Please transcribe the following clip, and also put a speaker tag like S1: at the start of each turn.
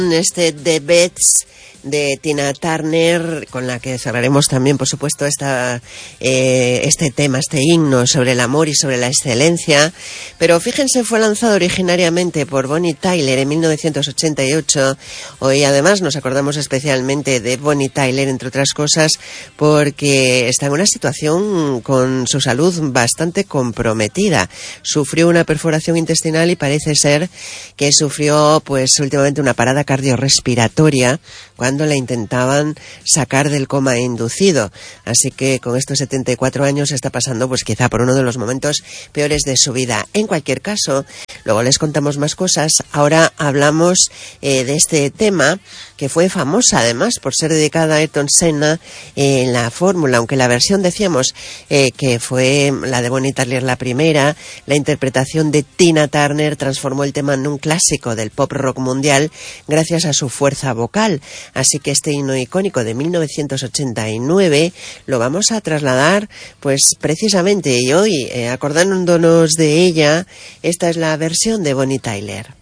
S1: The Beds de Tina Turner, con la que cerraremos también, por supuesto, este tema, este himno sobre el amor y sobre la excelencia. Pero fíjense, fue lanzado originariamente por Bonnie Tyler en 1988. Hoy además nos acordamos especialmente de Bonnie Tyler, entre otras cosas, porque está en una situación con su salud bastante comprometida. Sufrió una perforación intestinal y parece ser que sufrió pues últimamente una parada cardiorrespiratoria cuando la intentaban sacar del coma inducido. Así que con estos 74 años está pasando pues quizá por uno de los momentos peores de su vida. En cualquier caso, luego les contamos más cosas. Ahora hablamos de este tema, que fue famosa además por ser dedicada a Ayrton Senna en la fórmula, aunque la versión decíamos que fue la de Bonnie Tyler la primera. La interpretación de Tina Turner transformó el tema en un clásico del pop rock mundial gracias a su fuerza vocal. Así que este himno icónico de 1989 lo vamos a trasladar pues precisamente, y hoy acordándonos de ella, esta es la versión de Bonnie Tyler.